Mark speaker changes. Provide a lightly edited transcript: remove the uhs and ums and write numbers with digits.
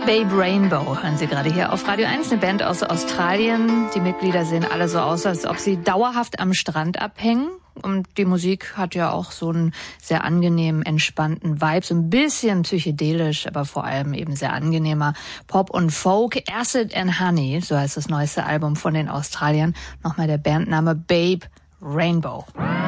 Speaker 1: Babe Rainbow hören Sie gerade hier auf Radio 1, eine Band aus Australien. Die Mitglieder sehen alle so aus, als ob sie dauerhaft am Strand abhängen. Und die Musik hat ja auch so einen sehr angenehmen, entspannten Vibe, so ein bisschen psychedelisch, aber vor allem eben sehr angenehmer Pop und Folk. Acid and Honey, so heißt das neueste Album von den Australiern. Nochmal der Bandname Babe Rainbow.